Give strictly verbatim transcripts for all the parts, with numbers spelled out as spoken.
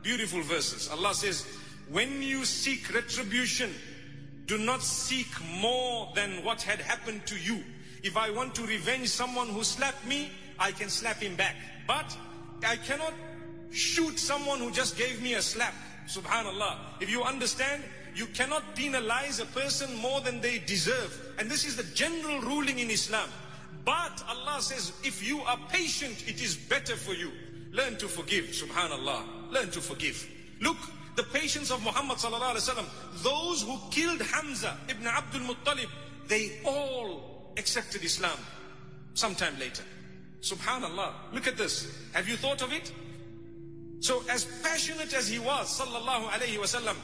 Beautiful verses. Allah says, when you seek retribution, do not seek more than what had happened to you. If I want to revenge someone who slapped me, I can slap him back. But I cannot shoot someone who just gave me a slap. Subhanallah. If you understand, you cannot penalize a person more than they deserve. And this is the general ruling in Islam. But Allah says, if you are patient, it is better for you. Learn to forgive. Subhanallah. Learn to forgive. Look, the patience of Muhammad sallallahu alaihi wasallam. Those who killed Hamza ibn Abdul Muttalib, they all accepted Islam sometime later. Subhanallah. Look at this. Have you thought of it? So as passionate as he was, sallallahu alayhi wasallam,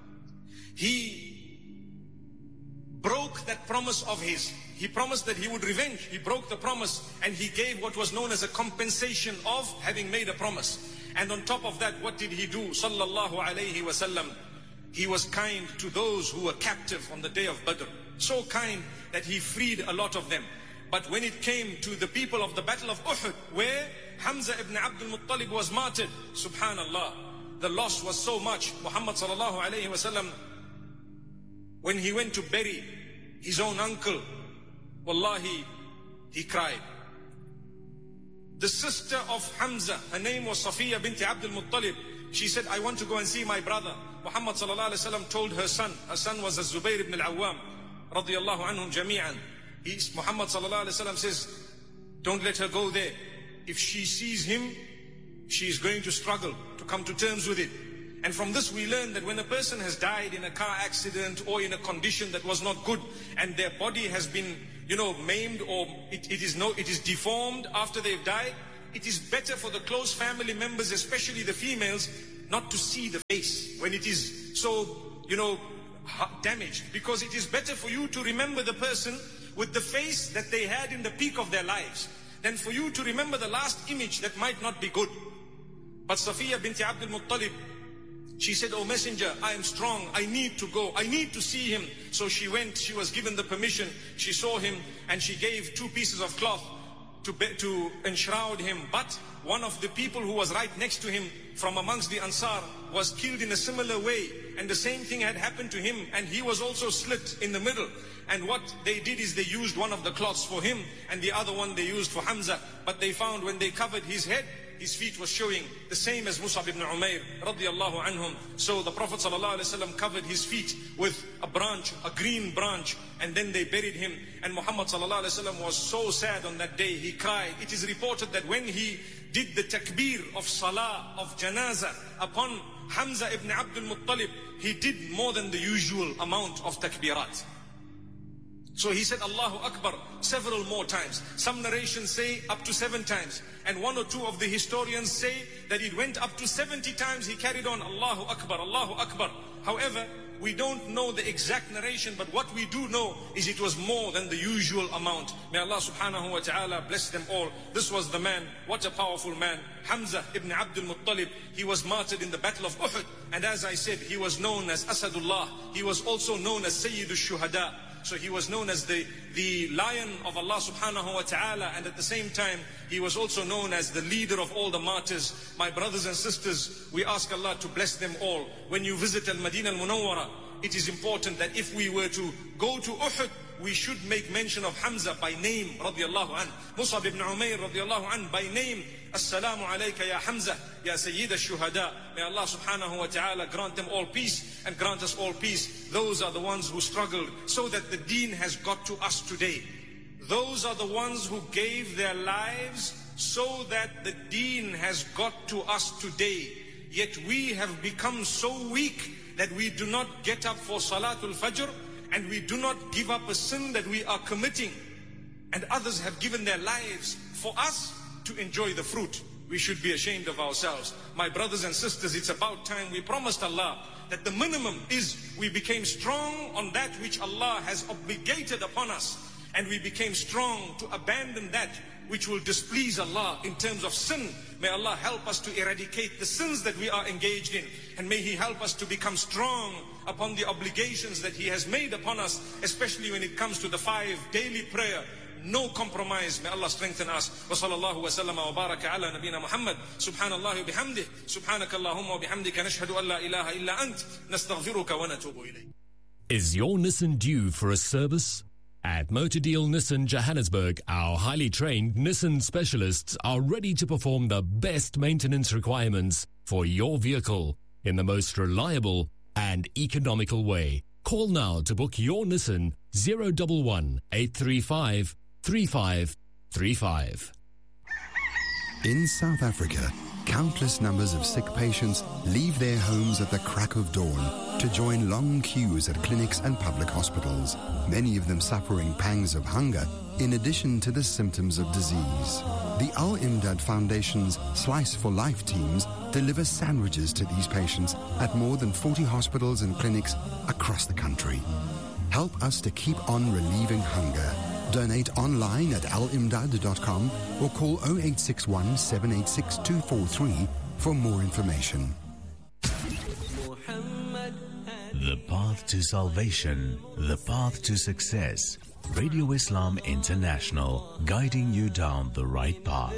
he broke that promise of his. He promised that he would revenge. He broke the promise and he gave what was known as a compensation of having made a promise. And on top of that, what did he do? Sallallahu alayhi wasallam. He was kind to those who were captive on the day of Badr. So kind that he freed a lot of them. But when it came to the people of the battle of Uhud, where Hamza ibn Abdul Muttalib was martyred, subhanallah, the loss was so much. Muhammad sallallahu alayhi wasallam, when he went to bury his own uncle, wallahi, he cried. The sister of Hamza, her name was Safiya binti Abdul Muttalib. She said, I want to go and see my brother. Muhammad sallallahu alayhi wasallam told her son, her son was Zubayr ibn al-Awwam, radiyallahu anhum jami'an. He, Muhammad sallallahu alayhi wasallam says, don't let her go there. If she sees him, she is going to struggle to come to terms with it. And from this we learn that when a person has died in a car accident or in a condition that was not good, and their body has been, you know, maimed, or it, it is no, it is deformed after they've died, it is better for the close family members, especially the females, not to see the face when it is so, you know, damaged. Because it is better for you to remember the person with the face that they had in the peak of their lives, than for you to remember the last image that might not be good. But Safiya binti Abdul Muttalib, she said, oh messenger, I am strong, I need to go, I need to see him. So she went, she was given the permission, she saw him, and she gave two pieces of cloth to, be, to enshroud him. But one of the people who was right next to him from amongst the Ansar was killed in a similar way, and the same thing had happened to him, and he was also slit in the middle. And what they did is they used one of the cloths for him and the other one they used for Hamza. But they found when they covered his head, his feet was showing, the same as Mus'ab ibn Umair radiyallahu anhum. So the Prophet sallallahu alaihi wasallam covered his feet with a branch, a green branch, and then they buried him. And Muhammad sallallahu alaihi wasallam was so sad on that day, he cried. It is reported that when he did the takbir of salah, of janazah upon Hamza ibn Abdul Muttalib, he did more than the usual amount of takbirat. So he said Allahu Akbar several more times. Some narrations say up to seven times. And one or two of the historians say that it went up to seventy times. He carried on Allahu Akbar, Allahu Akbar. However, we don't know the exact narration, but what we do know is it was more than the usual amount. May Allah subhanahu wa ta'ala bless them all. This was the man, what a powerful man, Hamza ibn Abdul Muttalib. He was martyred in the battle of Uhud. And as I said, he was known as Asadullah. He was also known as Sayyidu Shuhada. So he was known as the, the lion of Allah subhanahu wa ta'ala, and at the same time, he was also known as the leader of all the martyrs. My brothers and sisters, we ask Allah to bless them all. When you visit Al-Madinah Al-Munawwara, it is important that if we were to go to Uhud, we should make mention of Hamza by name, radiyallahu an. Mus'ab ibn Umair, radiyallahu an, by name. Assalamu alayka ya Hamza, ya Sayyid al-Shuhada. May Allah subhanahu wa ta'ala grant them all peace and grant us all peace. Those are the ones who struggled so that the deen has got to us today. Those are the ones who gave their lives so that the deen has got to us today. Yet we have become so weak that we do not get up for Salatul Fajr, and we do not give up a sin that we are committing. And others have given their lives for us to enjoy the fruit. We should be ashamed of ourselves. My brothers and sisters, it's about time. We promised Allah that the minimum is we became strong on that which Allah has obligated upon us. And we became strong to abandon that which will displease Allah in terms of sin. May Allah help us to eradicate the sins that we are engaged in. And may He help us to become strong upon the obligations that He has made upon us, especially when it comes to the five daily prayer, no compromise. May Allah strengthen us. Wa sallallahu wa sallama wa baraka ala nabina Muhammad. Subhanallah wa bihamdih. Subhanakallahumma wa bihamdika nashhadu an la ilaha illa ant. Nastaghfiruka wa natubu ilayk. Is your Nissan due for a service? At Motor Deal Nissan Johannesburg, our highly trained Nissan specialists are ready to perform the best maintenance requirements for your vehicle in the most reliable and economical way. Call now to book your Nissan zero one one, eight three five, three five three five. In South Africa, countless numbers of sick patients leave their homes at the crack of dawn to join long queues at clinics and public hospitals, many of them suffering pangs of hunger in addition to the symptoms of disease. The Al Imdad Foundation's Slice for Life teams deliver sandwiches to these patients at more than forty hospitals and clinics across the country. Help us to keep on relieving hunger. Donate online at al imdad dot com or call oh eight six one, seven eight six, two four three for more information. The path to salvation, the path to success. Radio Islam International, guiding you down the right path.